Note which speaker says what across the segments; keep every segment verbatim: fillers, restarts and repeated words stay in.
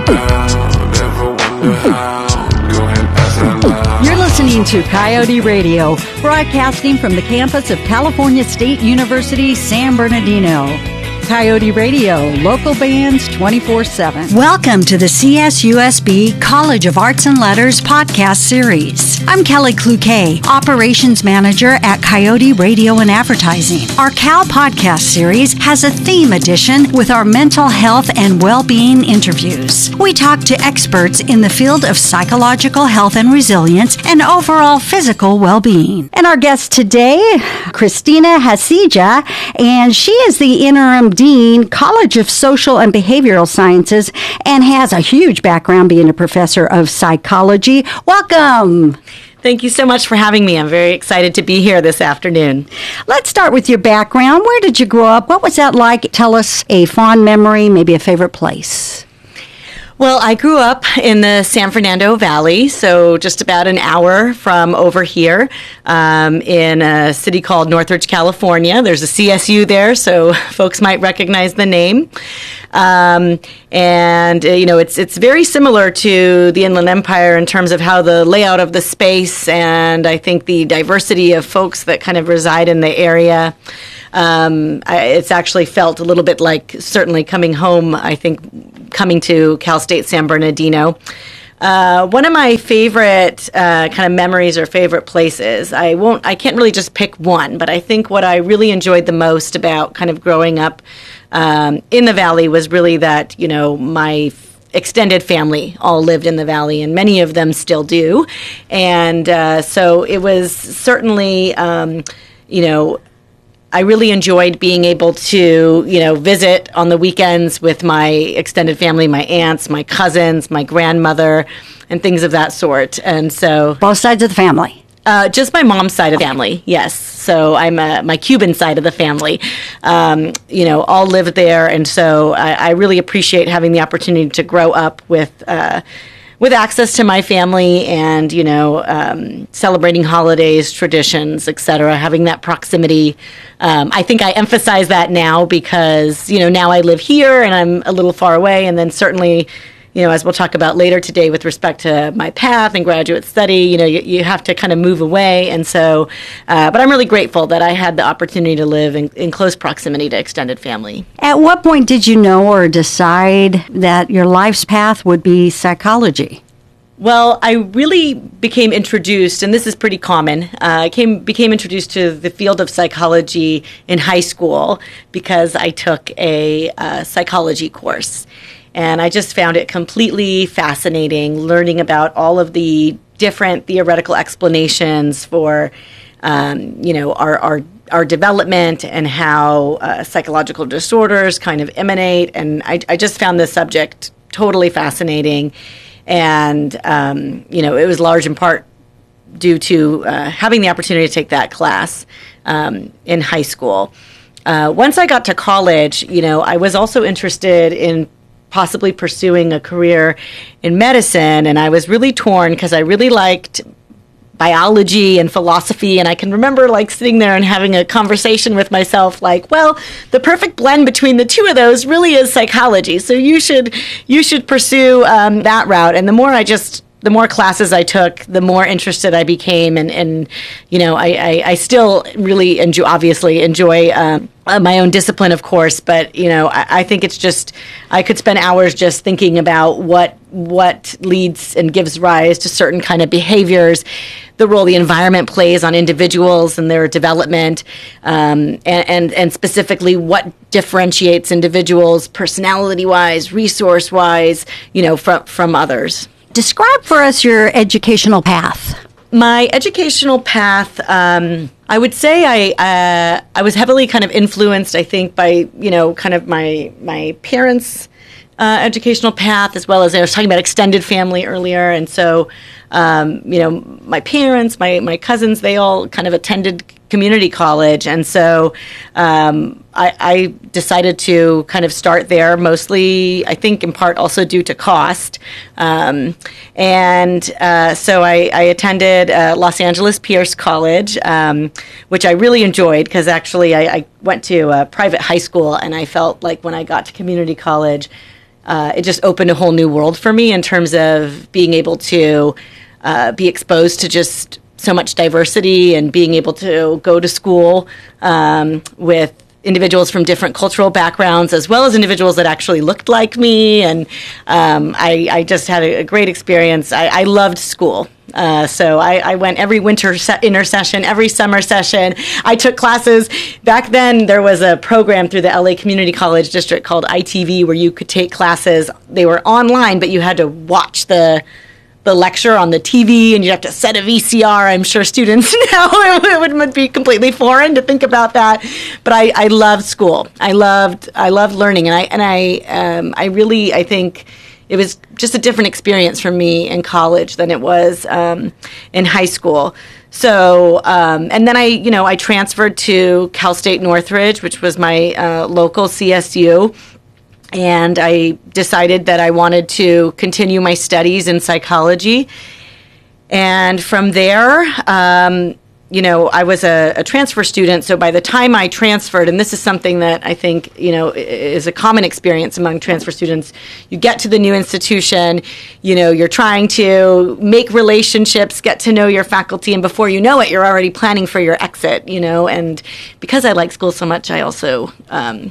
Speaker 1: around, ever wonder how? Go ahead, pass that loud.
Speaker 2: You're listening to Coyote Radio, broadcasting from the campus of California State University, San Bernardino. Coyote Radio, local bands twenty-four seven. Welcome to the C S U S B College of Arts and Letters podcast series. I'm Kelly Cloquet, Operations Manager at Coyote Radio and Advertising. Our Cal podcast series has a theme edition with our mental health and well-being interviews. We talk to experts in the field of psychological health and resilience and overall physical well-being. And our guest today, Christina Hasija, and she is the interim Dean, College of Social and Behavioral Sciences, and has a huge background being a professor of psychology. Welcome.
Speaker 3: Thank you so much for having me. I'm very excited to be here this afternoon.
Speaker 2: Let's start with your background. Where did you grow up? What was that like? Tell us a fond memory, maybe a favorite place.
Speaker 3: Well, I grew up in the San Fernando Valley, so just about an hour from over here, um, in a city called Northridge, California. There's a C S U there, so folks might recognize the name. Um, and, uh, you know, it's it's very similar to the Inland Empire in terms of how the layout of the space and I think the diversity of folks that kind of reside in the area. Um, I, it's actually felt a little bit like certainly coming home, I think, coming to Cal State San Bernardino. Uh, one of my favorite uh, kind of memories or favorite places, I won't, I can't really just pick one, but I think what I really enjoyed the most about kind of growing up um, in the Valley was really that, you know, my extended family all lived in the Valley, and many of them still do. And uh, so it was certainly, um, you know, I really enjoyed being able to, you know, visit on the weekends with my extended family, my aunts, my cousins, my grandmother, and things of that sort. And so...
Speaker 2: Both sides of the family?
Speaker 3: Uh, just my mom's side of the family, yes. So I'm uh, my Cuban side of the family, um, you know, all lived there. And so I, I really appreciate having the opportunity to grow up with... Uh, with access to my family and, you know, um, celebrating holidays, traditions, et cetera, having that proximity. Um, I think I emphasize that now because, you know, now I live here and I'm a little far away. And then certainly, you know, as we'll talk about later today with respect to my path and graduate study, you know, you, you have to kind of move away. And so, uh, but I'm really grateful that I had the opportunity to live in, in close proximity to extended family.
Speaker 2: At what point did you know or decide that your life's path would be psychology?
Speaker 3: Well, I really became introduced, and this is pretty common, uh, I came, became introduced to the field of psychology in high school because I took a uh, psychology course. And I just found it completely fascinating learning about all of the different theoretical explanations for, um, you know, our, our our development and how uh, psychological disorders kind of emanate. And I, I just found this subject totally fascinating. And, um, you know, it was large in part due to uh, having the opportunity to take that class um, in high school. Uh, once I got to college, you know, I was also interested in possibly pursuing a career in medicine, and I was really torn because I really liked biology and philosophy, and I can remember like sitting there and having a conversation with myself like, well, the perfect blend between the two of those really is psychology, so you should you should pursue um, that route. And the more I just the more classes I took, the more interested I became, and, and you know, I, I, I still really enjoy, obviously enjoy um, my own discipline, of course, but, you know, I, I think it's just, I could spend hours just thinking about what what leads and gives rise to certain kind of behaviors, the role the environment plays on individuals and their development, um, and, and, and specifically what differentiates individuals personality-wise, resource-wise, you know, from, from others.
Speaker 2: Describe for us your educational path.
Speaker 3: My educational path, um, I would say I uh, I was heavily kind of influenced, I think, by, you know, kind of my my parents' uh, educational path, as well as I was talking about extended family earlier. And so, um, you know, my parents, my, my cousins, they all kind of attended community college. And so um, I, I decided to kind of start there, mostly, I think, in part also due to cost. Um, and uh, so I, I attended uh, Los Angeles Pierce College, um, which I really enjoyed because actually I, I went to a private high school, and I felt like when I got to community college, uh, it just opened a whole new world for me in terms of being able to uh, be exposed to just so much diversity and being able to go to school um, with individuals from different cultural backgrounds, as well as individuals that actually looked like me. And um, I, I just had a, a great experience. I, I loved school. Uh, so I, I went every winter se- intersession, every summer session. I took classes. Back then, there was a program through the L A Community College District called I T V where you could take classes. They were online, but you had to watch the the lecture on the T V, and you have to set a V C R. I'm sure students now it would, would be completely foreign to think about that. But I, I loved school. I loved I loved learning, and I and I um, I really I think it was just a different experience for me in college than it was um, in high school. So um, and then I you know I transferred to Cal State Northridge, which was my uh, local C S U. And I decided that I wanted to continue my studies in psychology. And from there, um, you know, I was a, a transfer student. So by the time I transferred, and this is something that I think, you know, is a common experience among transfer students, you get to the new institution, you know, you're trying to make relationships, get to know your faculty, and before you know it, you're already planning for your exit, you know. And because I like school so much, I also um,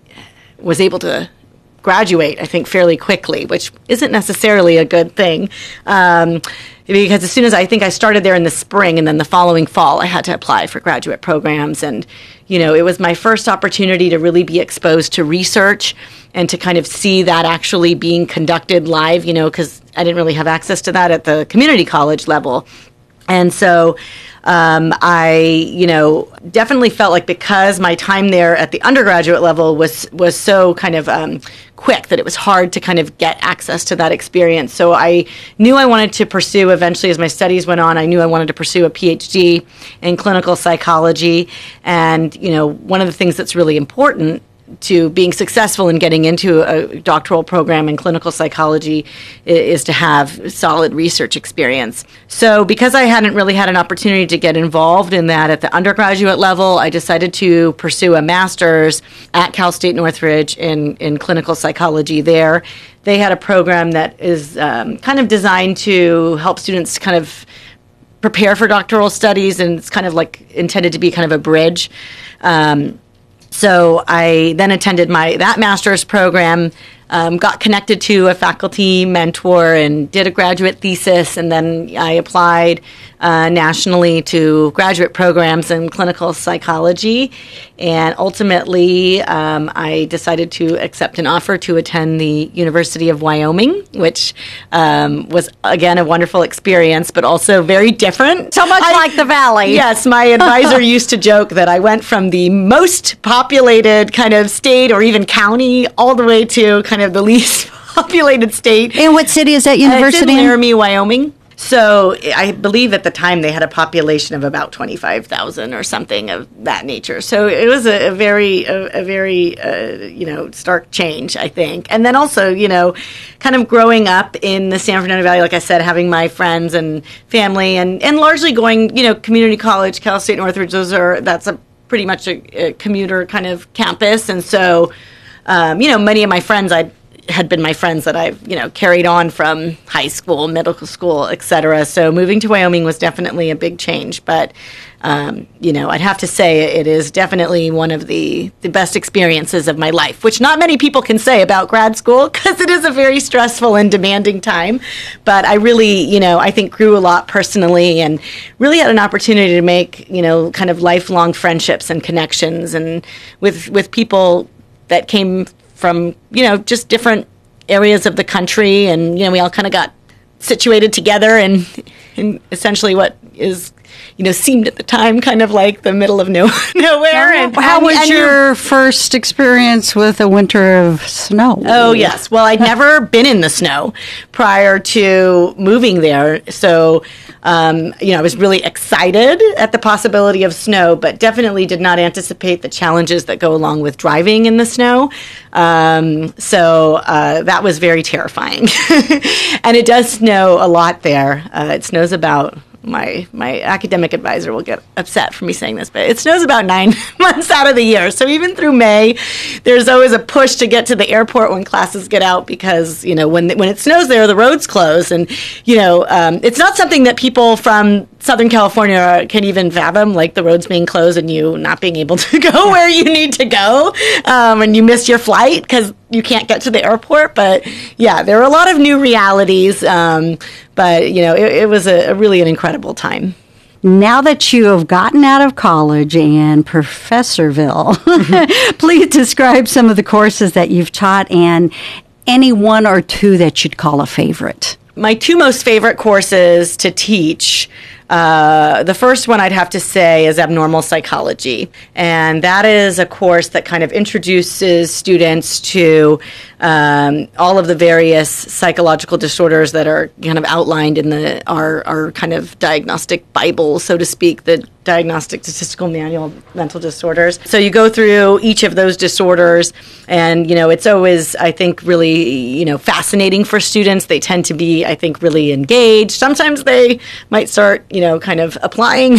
Speaker 3: was able to graduate, I think, fairly quickly, which isn't necessarily a good thing. Um, because as soon as I think I started there in the spring, and then the following fall, I had to apply for graduate programs. And, you know, it was my first opportunity to really be exposed to research and to kind of see that actually being conducted live, you know, because I didn't really have access to that at the community college level. And so um, I, you know, definitely felt like because my time there at the undergraduate level was was so kind of um, quick that it was hard to kind of get access to that experience. So I knew I wanted to pursue eventually, as my studies went on, I knew I wanted to pursue a P H D in clinical psychology. And, you know, one of the things that's really important to being successful in getting into a doctoral program in clinical psychology is to have solid research experience. So because I hadn't really had an opportunity to get involved in that at the undergraduate level, I decided to pursue a master's at Cal State Northridge in, in clinical psychology there. They had a program that is um, kind of designed to help students kind of prepare for doctoral studies, and it's kind of like intended to be kind of a bridge. Um, So I then attended my that master's program, um, got connected to a faculty mentor, and did a graduate thesis, and then I applied uh, nationally to graduate programs in clinical psychology, and ultimately um, I decided to accept an offer to attend the University of Wyoming, which um, was, again, a wonderful experience, but also very different.
Speaker 2: So much
Speaker 3: I,
Speaker 2: like the Valley.
Speaker 3: Yes, my advisor used to joke that I went from the most populated kind of state or even county all the way to kind of the least populated state.
Speaker 2: And what city is that university
Speaker 3: uh, it's in
Speaker 2: in?
Speaker 3: Laramie, Wyoming. So I believe at the time they had a population of about twenty-five thousand or something of that nature. So it was a, a very, a, a very, uh, you know, stark change, I think. And then also, you know, kind of growing up in the San Fernando Valley, like I said, having my friends and family, and, and largely going, you know, community college, Cal State Northridge, those are, that's a pretty much a, a commuter kind of campus. And so, um, you know, many of my friends I had been my friends that I've, you know, carried on from high school, middle school, et cetera. So moving to Wyoming was definitely a big change. But, um, you know, I'd have to say it is definitely one of the, the best experiences of my life, which not many people can say about grad school because it is a very stressful and demanding time. But I really, you know, I think grew a lot personally and really had an opportunity to make, you know, kind of lifelong friendships and connections and with, with people that came from, you know, just different areas of the country. And, you know, we all kind of got situated together in, in essentially what is, you know, seemed at the time kind of like the middle of no, nowhere. And
Speaker 2: How
Speaker 3: and,
Speaker 2: was
Speaker 3: and
Speaker 2: your first experience with a winter of snow?
Speaker 3: Oh, yes. Well, I'd never been in the snow prior to moving there. So, um, you know, I was really excited at the possibility of snow, but definitely did not anticipate the challenges that go along with driving in the snow. Um, so uh, that was very terrifying. And it does snow a lot there. Uh, it snows about my my academic advisor will get upset for me saying this, but it snows about nine months out of the year. So even through May, there's always a push to get to the airport when classes get out because, you know, when when it snows there, the roads close. And, you know, um, it's not something that people from Southern California can even fathom, like the roads being closed and you not being able to go where you need to go, um, and you miss your flight because you can't get to the airport. But yeah, there are a lot of new realities. Um, but, you know, it, it was a, a really an incredible time.
Speaker 2: Now that you have gotten out of college and Professorville, please describe some of the courses that you've taught and any one or two that you'd call a favorite.
Speaker 3: My two most favorite courses to teach, uh, the first one I'd have to say is abnormal psychology. And that is a course that kind of introduces students to um, all of the various psychological disorders that are kind of outlined in the our, our kind of diagnostic Bible, so to speak, the Diagnostic Statistical Manual of Mental Disorders. So you go through each of those disorders, and, you know, it's always, I think, really, you know, fascinating for students. They tend to be, I think, really engaged. Sometimes they might start, you know, kind of applying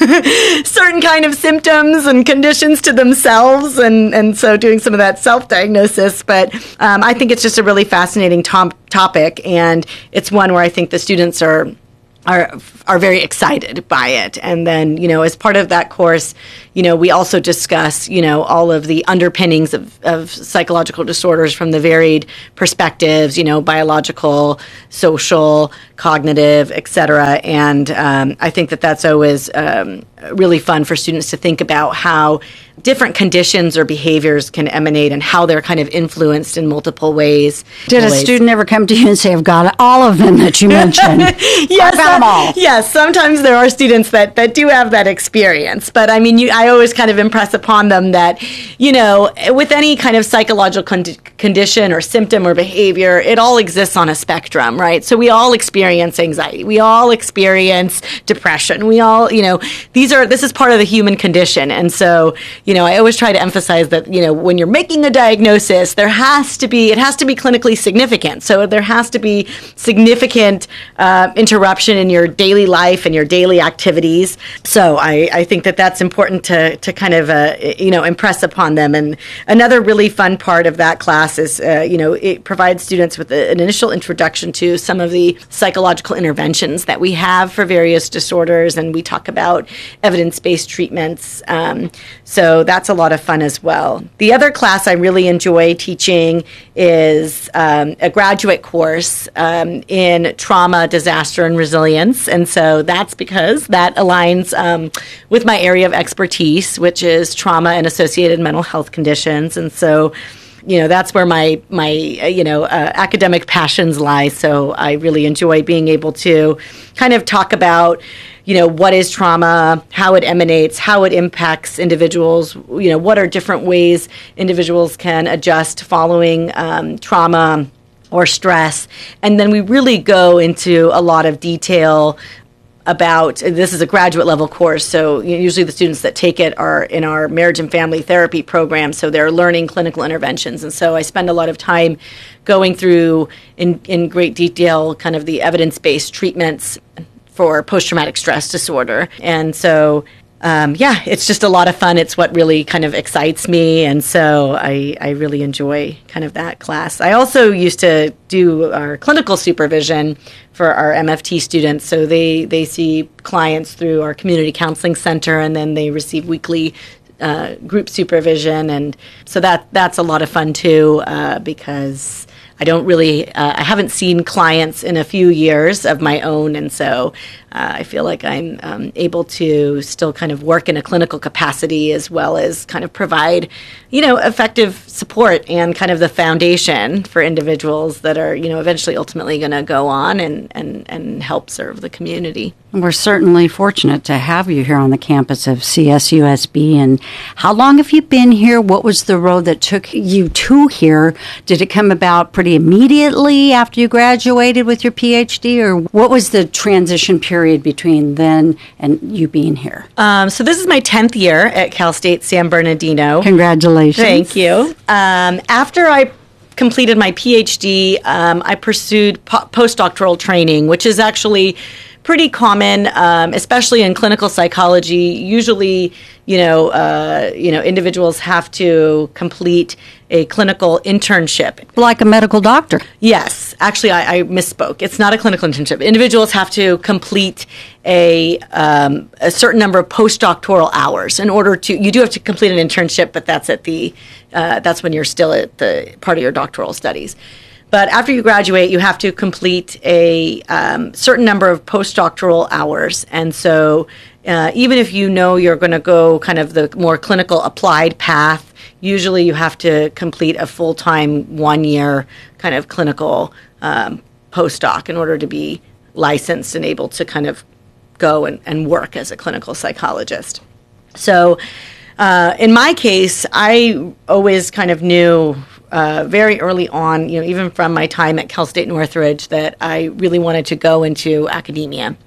Speaker 3: certain kind of symptoms and conditions to themselves, and, and so doing some of that self-diagnosis. But um, I think it's just a really fascinating top topic, and it's one where I think the students are are are very excited by it. And then, you know, as part of that course, you know, we also discuss, you know, all of the underpinnings of, of psychological disorders from the varied perspectives, you know, biological, social, cognitive, et cetera. And um, I think that that's always um, really fun for students to think about how different conditions or behaviors can emanate and how they're kind of influenced in multiple ways.
Speaker 2: Did a
Speaker 3: ways.
Speaker 2: student ever come to you and say, I've got all of them that you mentioned?
Speaker 3: Yes,
Speaker 2: I got them all.
Speaker 3: Yes, sometimes there are students that, that do have that experience. But I mean, you, I always kind of impress upon them that, you know, with any kind of psychological con- condition or symptom or behavior, it all exists on a spectrum, right? So we all experience anxiety. We all experience depression. We all, you know, these are, this is part of the human condition. And so, you know, I always try to emphasize that, you know, when you're making a diagnosis, there has to be, it has to be clinically significant. So there has to be significant uh, interruption in your daily life and your daily activities. So I, I think that that's important to, to kind of, uh, you know, impress upon them. And another really fun part of that class is, uh, you know, it provides students with a, an initial introduction to some of the psychological interventions that we have for various disorders. And we talk about evidence-based treatments. Um, so that's a lot of fun as well. The other class I really enjoy teaching is um, a graduate course um, in trauma, disaster, and resilience. And so that's because that aligns um, with my area of expertise, which is trauma and associated mental health conditions. And so, you know, that's where my, my uh, you know, uh, academic passions lie. So I really enjoy being able to kind of talk about, you know, what is trauma, how it emanates, how it impacts individuals, you know, what are different ways individuals can adjust following um, trauma or stress. And then we really go into a lot of detail about, this is a graduate level course, so usually the students that take it are in our marriage and family therapy program, so they're learning clinical interventions. And so I spend a lot of time going through in, in great detail kind of the evidence-based treatments for post-traumatic stress disorder. And so, um, yeah, it's just a lot of fun. It's what really kind of excites me. And so I, I really enjoy kind of that class. I also used to do our clinical supervision for our M F T students. So they, they see clients through our community counseling center, and then they receive weekly uh, group supervision. And so that that's a lot of fun too, uh, because I don't really, uh, I haven't seen clients in a few years of my own, and so uh, I feel like I'm um, able to still kind of work in a clinical capacity as well as kind of provide, you know, effective support and kind of the foundation for individuals that are, you know, eventually ultimately going to go on and, and, and help serve the community.
Speaker 2: We're certainly fortunate to have you here on the campus of C S U S B. And how long have you been here? What was the road that took you to here? Did it come about pretty immediately after you graduated with your P H D, or what was the transition period between then and you being here?
Speaker 3: Um, so this is my tenth year at Cal State San Bernardino.
Speaker 2: Congratulations.
Speaker 3: Thank you. Um, after I completed my P H D, um, I pursued po- postdoctoral training, which is actually pretty common, um, especially in clinical psychology. Usually, you know, uh, you know, individuals have to complete a clinical internship.
Speaker 2: Like a medical doctor.
Speaker 3: Yes. Actually, I, I misspoke. It's not a clinical internship. Individuals have to complete a um, a certain number of postdoctoral hours in order to. You do have to complete an internship, but that's at the uh, that's when you're still at the part of your doctoral studies. But after you graduate, you have to complete a um, certain number of postdoctoral hours, and so uh, even if you know you're going to go kind of the more clinical applied path, usually you have to complete a full-time one-year kind of clinical um, postdoc in order to be licensed and able to kind of go and, and work as a clinical psychologist. So uh, in my case, I always kind of knew uh, very early on, you know, even from my time at Cal State Northridge, that I really wanted to go into academia.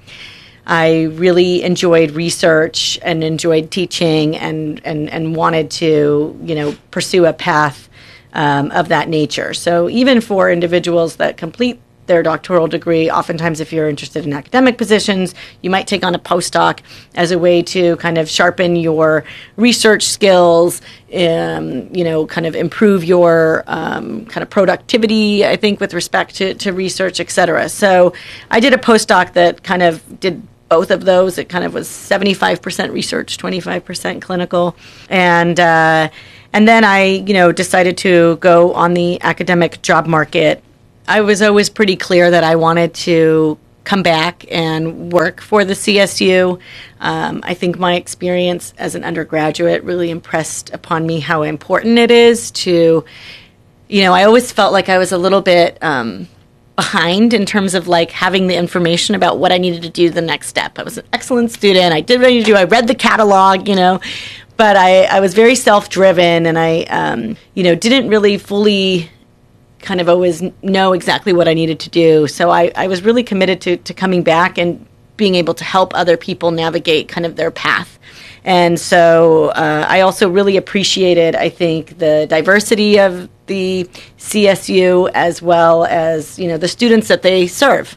Speaker 3: I really enjoyed research and enjoyed teaching and, and, and wanted to, you know, pursue a path um, of that nature. So even for individuals that complete their doctoral degree, oftentimes if you're interested in academic positions, you might take on a postdoc as a way to kind of sharpen your research skills, um, you know, kind of improve your um, kind of productivity, I think, with respect to, to research, et cetera. So I did a postdoc that kind of did both of those. It kind of was seventy-five percent research, twenty-five percent clinical. And uh, and then I, you know, decided to go on the academic job market. I was always pretty clear that I wanted to come back and work for the C S U. Um, I think my experience as an undergraduate really impressed upon me how important it is to, you know, I always felt like I was a little bit um, behind in terms of like having the information about what I needed to do the next step. I was an excellent student. I did what I needed to do. I read the catalog, you know, but I, I was very self-driven, and I, um, you know, didn't really fully kind of always know exactly what I needed to do. So I, I was really committed to, to coming back and being able to help other people navigate kind of their path. And so uh, I also really appreciated, I think, the diversity of the C S U as well as, you know, the students that they serve.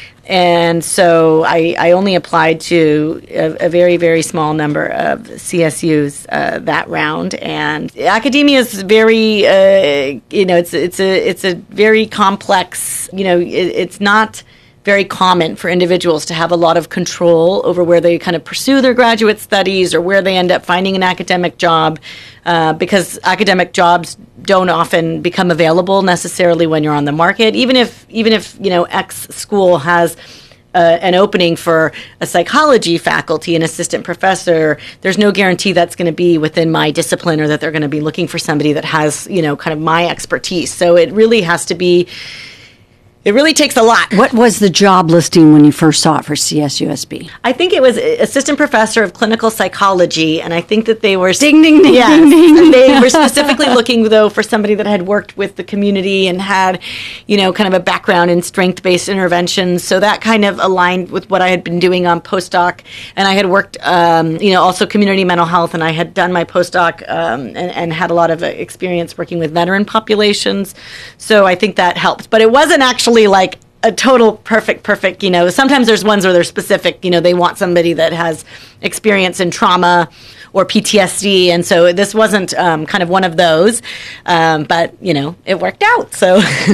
Speaker 3: And so I, I only applied to a, a very, very small number of C S Us uh, that round. And academia is very, uh, you know, it's it's a it's a very complex. You know, it, it's not very common for individuals to have a lot of control over where they kind of pursue their graduate studies or where they end up finding an academic job, uh, because academic jobs don't often become available necessarily when you're on the market. Even if, even if you know, X school has uh, an opening for a psychology faculty, an assistant professor, there's no guarantee that's going to be within my discipline or that they're going to be looking for somebody that has, you know, kind of my expertise. So it really has to be It really takes a lot.
Speaker 2: What was the job listing when you first saw it for C S U S B?
Speaker 3: I think it was assistant professor of clinical psychology, and I think that they were
Speaker 2: ding ding ding
Speaker 3: yes,
Speaker 2: ding ding.
Speaker 3: And they were specifically looking though for somebody that had worked with the community and had, you know, kind of a background in strength-based interventions. So that kind of aligned with what I had been doing on postdoc, and I had worked, um, you know, also community mental health, and I had done my postdoc um, and, and had a lot of experience working with veteran populations. So I think that helped, but it wasn't actually like a total perfect, perfect, you know, sometimes there's ones where they're specific, you know, they want somebody that has experience in trauma or P T S D. And so this wasn't um, kind of one of those, um, but, you know, it worked out. So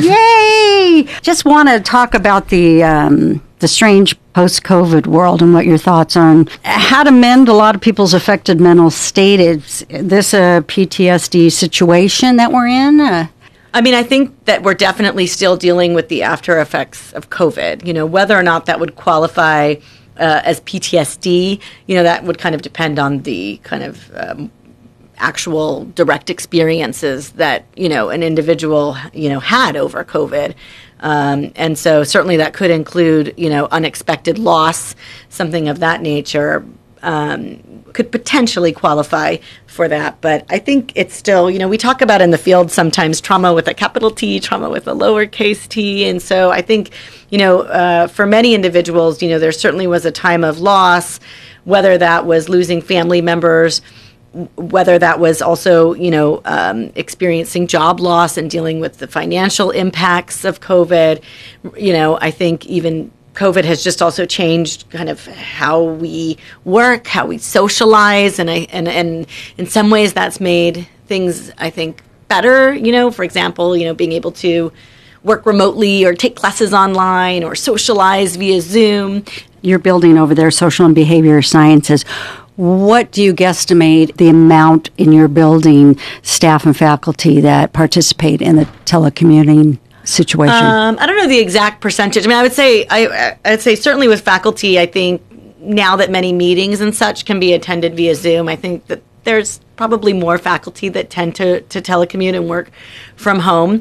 Speaker 2: Yay! Just want to talk about the, um, the strange post-COVID world and what your thoughts on how to mend a lot of people's affected mental state. Is this a P T S D situation that we're in? Uh,
Speaker 3: I mean, I think that we're definitely still dealing with the after effects of COVID. You know, whether or not that would qualify uh, as P T S D, you know, that would kind of depend on the kind of um, actual direct experiences that, you know, an individual, you know, had over COVID. Um, and so certainly that could include, you know, unexpected loss, something of that nature. Um, could potentially qualify for that. But I think it's still, you know, we talk about in the field sometimes trauma with a capital T, trauma with a lowercase t. And so I think, you know, uh, for many individuals, you know, there certainly was a time of loss, whether that was losing family members, whether that was also, you know, um, experiencing job loss and dealing with the financial impacts of COVID. You know, I think even COVID has just also changed kind of how we work, how we socialize, and I and, and in some ways that's made things, I think, better. You know, for example, you know, being able to work remotely or take classes online or socialize via Zoom.
Speaker 2: You're building over there social and behavior sciences. What do you guesstimate the amount in your building, staff and faculty, that participate in the telecommuting situation?
Speaker 3: Um, I don't know the exact percentage. I mean, I would say, I, I'd say certainly with faculty, I think now that many meetings and such can be attended via Zoom, I think that there's probably more faculty that tend to, to telecommute and work from home.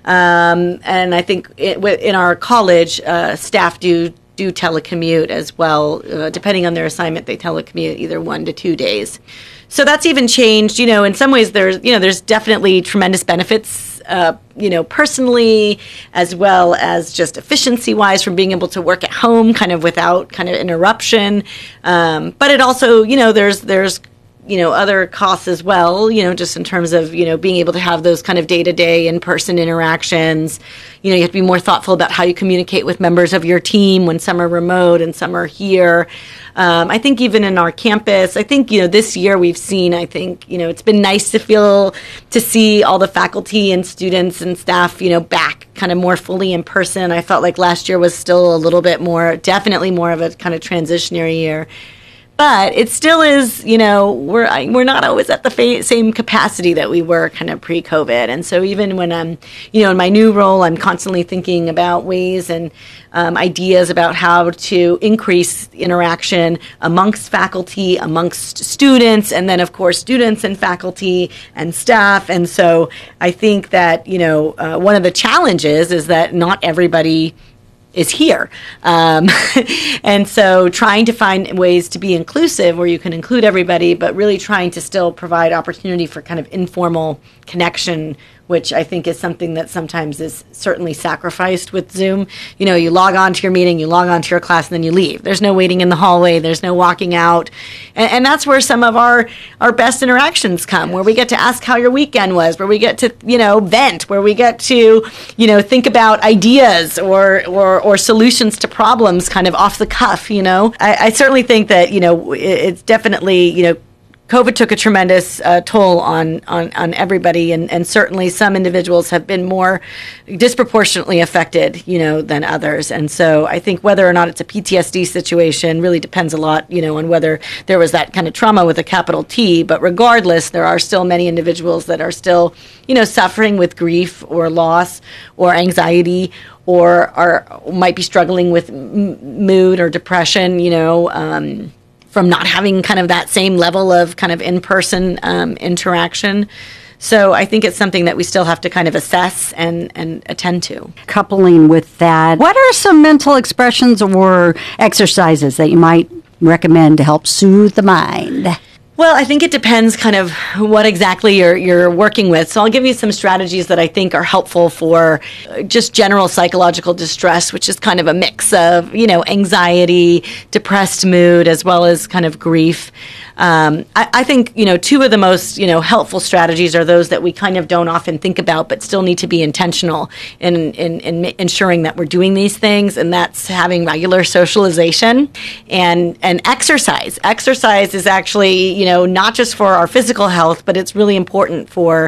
Speaker 3: Um, and I think it, in our college, uh, staff do do telecommute as well. Uh, depending on their assignment, they telecommute either one to two days. So that's even changed. You know, in some ways, there's you know there's definitely tremendous benefits. Uh, you know, personally, as well as just efficiency-wise from being able to work at home, kind of without kind of interruption. Um, but it also, you know, there's there's you know, other costs as well, you know, just in terms of, you know, being able to have those kind of day-to-day in-person interactions. You know, you have to be more thoughtful about how you communicate with members of your team when some are remote and some are here. Um, I think even in our campus, I think, you know, this year we've seen, I think, you know, it's been nice to feel, to see all the faculty and students and staff, you know, back kind of more fully in person. I felt like last year was still a little bit more, definitely more of a kind of transitionary year. But it still is, you know, we're we're not always at the fa- same capacity that we were kind of pre-COVID. And so even when I'm, you know, in my new role, I'm constantly thinking about ways and um, ideas about how to increase interaction amongst faculty, amongst students, and then, of course, students and faculty and staff. And so I think that, you know, uh, one of the challenges is that not everybody is here. Um, and so trying to find ways to be inclusive where you can include everybody, but really trying to still provide opportunity for kind of informal connection, which I think is something that sometimes is certainly sacrificed with Zoom. You know, you log on to your meeting, you log on to your class, and then you leave. There's no waiting in the hallway. There's no walking out. And, and that's where some of our, our best interactions come, where we get to ask how your weekend was, where we get to, you know, vent, where we get to, you know, think about ideas or, or, or solutions to problems kind of off the cuff, you know. I, I certainly think that, you know, it, it's definitely, you know, COVID took a tremendous uh, toll on, on, on everybody, and, and certainly some individuals have been more disproportionately affected, you know, than others. And so I think whether or not it's a P T S D situation really depends a lot, you know, on whether there was that kind of trauma with a capital T. But regardless, there are still many individuals that are still, you know, suffering with grief or loss or anxiety, or are might be struggling with m- mood or depression, you know, um, from not having kind of that same level of kind of in-person um, interaction. So I think it's something that we still have to kind of assess and, and attend to.
Speaker 2: Coupling with that, what are some mental expressions or exercises that you might recommend to help soothe the mind?
Speaker 3: Well, I think it depends kind of what exactly you're you're working with. So I'll give you some strategies that I think are helpful for just general psychological distress, which is kind of a mix of, you know, anxiety, depressed mood, as well as kind of grief. Um, I, I think, you know, two of the most, you know, helpful strategies are those that we kind of don't often think about, but still need to be intentional in, in, in ensuring that we're doing these things. And that's having regular socialization and, and exercise. Exercise is actually, you know, not just for our physical health, but it's really important for,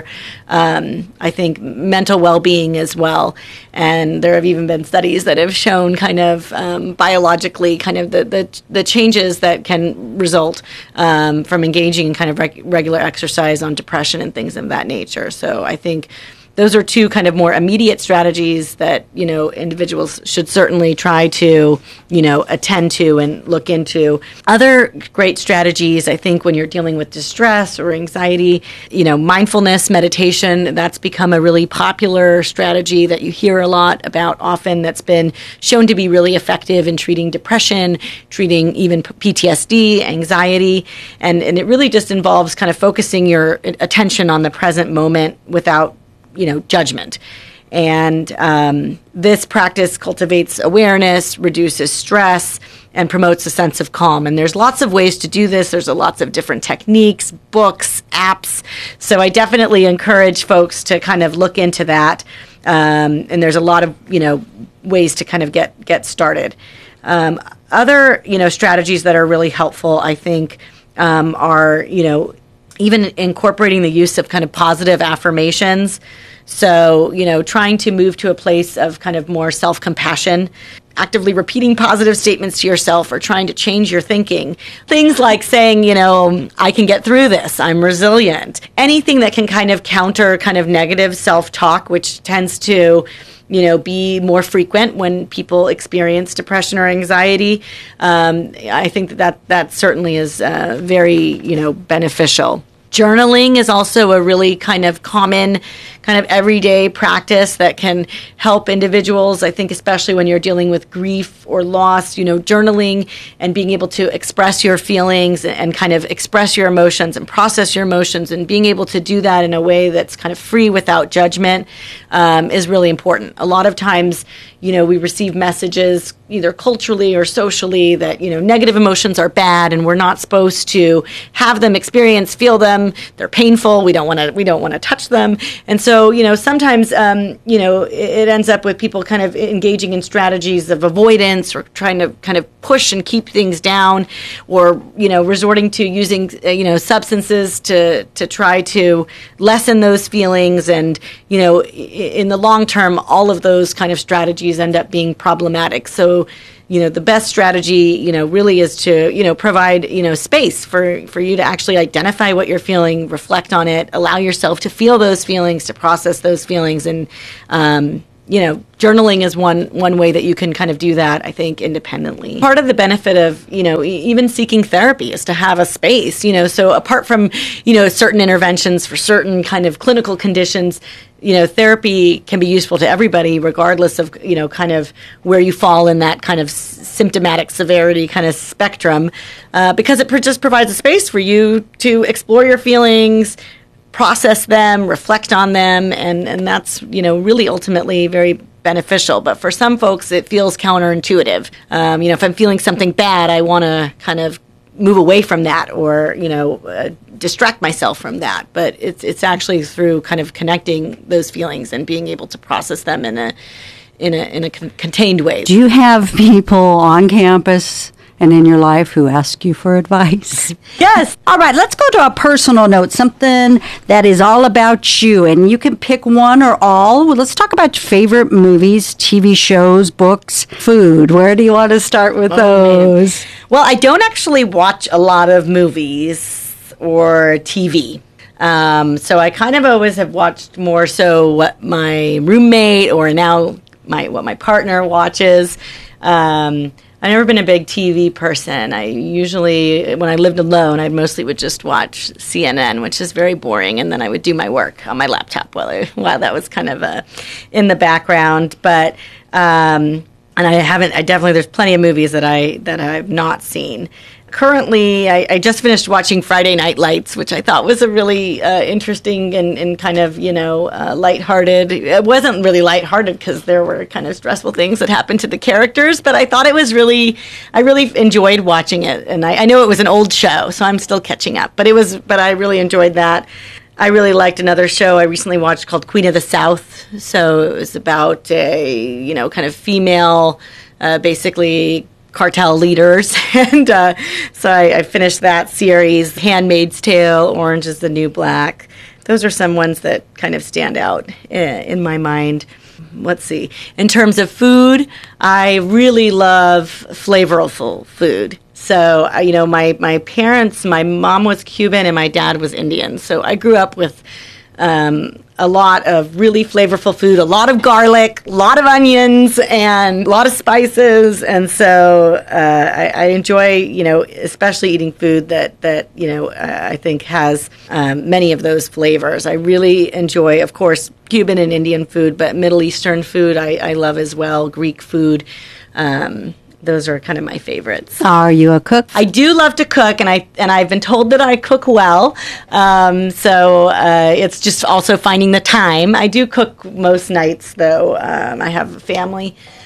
Speaker 3: um, I think, mental well-being as well. And there have even been studies that have shown kind of um, biologically kind of the, the, the changes that can result um, from engaging in kind of reg- regular exercise on depression and things of that nature. So I think those are two kind of more immediate strategies that, you know, individuals should certainly try to, you know, attend to and look into. Other great strategies, I think, when you're dealing with distress or anxiety, you know, mindfulness, meditation, that's become a really popular strategy that you hear a lot about often, that's been shown to be really effective in treating depression, treating even P T S D, anxiety. And, and it really just involves kind of focusing your attention on the present moment without, you know, judgment. And um, this practice cultivates awareness, reduces stress, and promotes a sense of calm. And there's lots of ways to do this. There's a lots of different techniques, books, apps. So I definitely encourage folks to kind of look into that. Um, and there's a lot of, you know, ways to kind of get, get started. Um, other, you know, strategies that are really helpful, I think, um, are, you know, even incorporating the use of kind of positive affirmations. So, you know, trying to move to a place of kind of more self-compassion, actively repeating positive statements to yourself or trying to change your thinking. Things like saying, you know, I can get through this, I'm resilient. Anything that can kind of counter kind of negative self-talk, which tends to, you know, be more frequent when people experience depression or anxiety. Um, I think that that, that certainly is uh, very, you know, beneficial. Journaling is also a really kind of common, kind of everyday practice that can help individuals, I think, especially when you're dealing with grief or loss, you know, journaling and being able to express your feelings and kind of express your emotions and process your emotions and being able to do that in a way that's kind of free without judgment um, is really important. A lot of times, you know, we receive messages either culturally or socially that, you know, negative emotions are bad and we're not supposed to have them, experience, feel them. They're painful. We don't want to, we don't want to touch them. And so, you know, sometimes, um, you know, it, it ends up with people kind of engaging in strategies of avoidance or trying to kind of push and keep things down or, you know, resorting to using, uh, you know, substances to, to try to lessen those feelings. And, you know, in the long term, all of those kind of strategies end up being problematic. So, you know, the best strategy, you know, really is to, you know, provide, you know, space for, for you to actually identify what you're feeling, reflect on it, allow yourself to feel those feelings, to process those feelings. And, um, you know, journaling is one one way that you can kind of do that, I think, independently. Part of the benefit of, you know, e- even seeking therapy is to have a space, you know, so apart from, you know, certain interventions for certain kind of clinical conditions, you know, therapy can be useful to everybody regardless of, you know, kind of where you fall in that kind of symptomatic severity kind of spectrum, uh, because it pr- just provides a space for you to explore your feelings, process them, reflect on them, and, and that's, you know, really ultimately very beneficial. But for some folks, it feels counterintuitive. Um, you know, if I'm feeling something bad, I want to kind of move away from that or, you know, uh, distract myself from that. But it's it's actually through kind of connecting those feelings and being able to process them in a in a in a con- contained way.
Speaker 2: Do you have people on campus and in your life who ask you for advice?
Speaker 3: Yes.
Speaker 2: All right, let's go to a personal note, something that is all about you, and you can pick one or all. Well, let's talk about your favorite movies, T V shows, books, food. Where do you want to start with
Speaker 3: Oh,
Speaker 2: those?
Speaker 3: man. Well, I don't actually watch a lot of movies or T V. Um, so I kind of always have watched more so what my roommate or now my what my partner watches. Um, I've never been a big T V person. I usually, when I lived alone, I mostly would just watch C N N, which is very boring, and then I would do my work on my laptop while, I, while that was kind of uh, in the background. But um, and I haven't. I definitely there's plenty of movies that I that I've not seen. Currently, I, I just finished watching Friday Night Lights, which I thought was a really uh, interesting and, and kind of, you know, uh, lighthearted. It wasn't really lighthearted because there were kind of stressful things that happened to the characters, but I thought it was really, I really enjoyed watching it. And I, I know it was an old show, so I'm still catching up, but it was, but I really enjoyed that. I really liked another show I recently watched called Queen of the South. So it was about a, you know, kind of female, uh, basically cartel leaders. and uh, so I, I finished that series. Handmaid's Tale, Orange is the New Black. Those are some ones that kind of stand out in, in my mind. Let's see. In terms of food, I really love flavorful food. So, uh, you know, my, my parents, my mom was Cuban and my dad was Indian. So I grew up with um, a lot of really flavorful food, a lot of garlic, a lot of onions, and a lot of spices. And so uh, I, I enjoy, you know, especially eating food that, that you know, uh, I think has um, many of those flavors. I really enjoy, of course, Cuban and Indian food, but Middle Eastern food I, I love as well, Greek food. Um Those are kind of my favorites.
Speaker 2: Are you a cook?
Speaker 3: I do love to cook, and I and I've been told that I cook well. Um, so uh, it's just also finding the time. I do cook most nights, though. Um, I have a family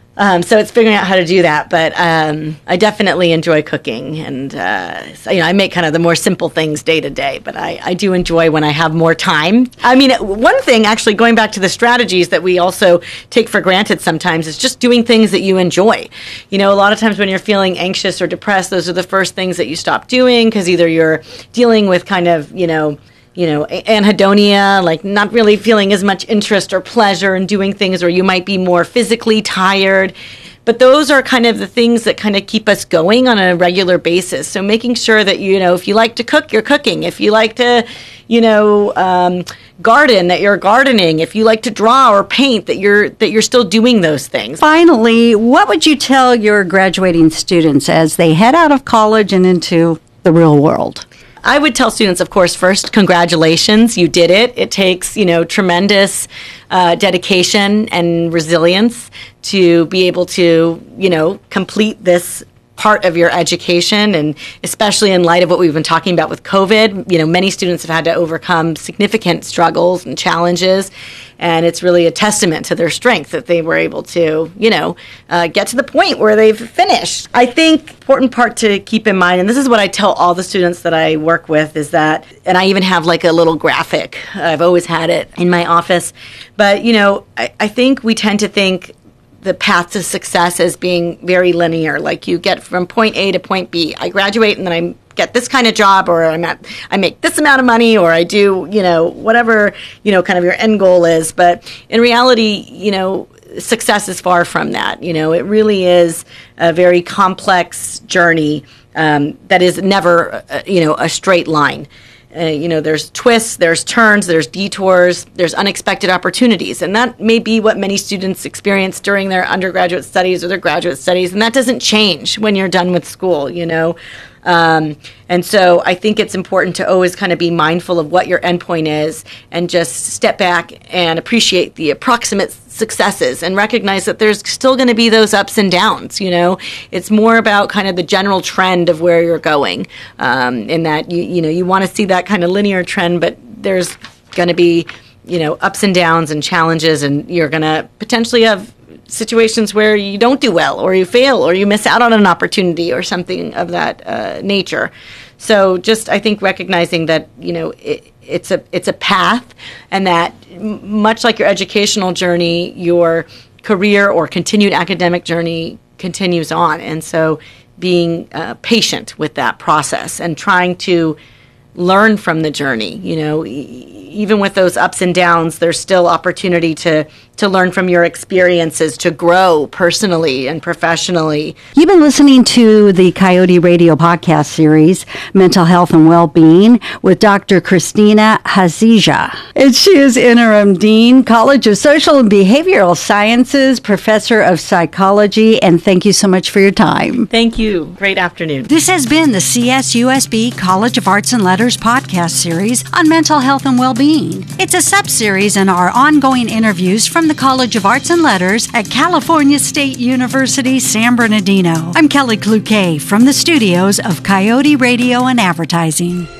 Speaker 3: Um, so it's figuring out how to do that, but um, I definitely enjoy cooking, and uh, so, you know, I make kind of the more simple things day to day. But I, I do enjoy when I have more time. I mean, one thing actually, going back to the strategies that we also take for granted sometimes, is just doing things that you enjoy. You know, a lot of times when you're feeling anxious or depressed, those are the first things that you stop doing because either you're dealing with kind of, you know. you know, anhedonia, like not really feeling as much interest or pleasure in doing things, or you might be more physically tired. But those are kind of the things that kind of keep us going on a regular basis. So making sure that, you know, if you like to cook, you're cooking. If you like to, you know, um, garden, that you're gardening. If you like to draw or paint, that you're that you're still doing those things.
Speaker 2: Finally, what would you tell your graduating students as they head out of college and into the real world?
Speaker 3: I would tell students, of course, first, congratulations, you did it. It takes, you know, tremendous uh, dedication and resilience to be able to, you know, complete this part of your education, and especially in light of what we've been talking about with COVID, you know, many students have had to overcome significant struggles and challenges, and it's really a testament to their strength that they were able to, you know, uh, get to the point where they've finished. I think important part to keep in mind, and this is what I tell all the students that I work with, is that, and I even have like a little graphic, I've always had it in my office, but, you know, I, I think we tend to think the path to success as being very linear. Like you get from point A to point B. I graduate and then I get this kind of job, or I'm at, I make this amount of money, or I do, you know, whatever, you know, kind of your end goal is. But in reality, you know, success is far from that. You know, it really is a very complex journey um, that is never, uh, you know, a straight line. Uh, you know, there's twists, there's turns, there's detours, there's unexpected opportunities. And that may be what many students experience during their undergraduate studies or their graduate studies. And that doesn't change when you're done with school, you know. Um, and so I think it's important to always kind of be mindful of what your endpoint is and just step back and appreciate the approximate successes and recognize that there's still going to be those ups and downs, you know. It's more about kind of the general trend of where you're going, um, in that, you, you know, you want to see that kind of linear trend, but there's going to be, you know, ups and downs and challenges, and you're going to potentially have situations where you don't do well, or you fail, or you miss out on an opportunity or something of that uh, nature. So just, I think, recognizing that, you know, it, it's a it's a path, and that m- much like your educational journey, your career or continued academic journey continues on. And so being uh, patient with that process and trying to learn from the journey, you know, e- even with those ups and downs, there's still opportunity to to learn from your experiences, to grow personally and professionally.
Speaker 2: You've been listening to the Coyote Radio podcast series, Mental Health and Wellbeing, with Doctor Christina Hazija. And she is Interim Dean, College of Social and Behavioral Sciences, Professor of Psychology, and thank you so much for your time.
Speaker 3: Thank you. Great afternoon.
Speaker 2: This has been the C S U S B College of Arts and Letters podcast series on mental health and well-being. It's a sub-series in our ongoing interviews from the College of Arts and Letters at California State University, San Bernardino. I'm Kelly Cloquet from the studios of Coyote Radio and Advertising.